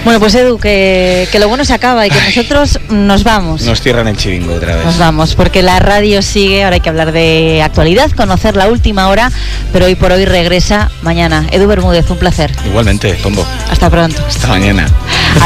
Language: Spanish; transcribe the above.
Bueno, pues Edu, que lo bueno se acaba y que nosotros nos vamos. Nos cierran el chiringo otra vez. Nos vamos, porque la radio sigue, ahora hay que hablar de actualidad, conocer la última hora, pero hoy por hoy regresa mañana. Edu Bermúdez, un placer. Igualmente, Pombo. Hasta pronto. Hasta mañana.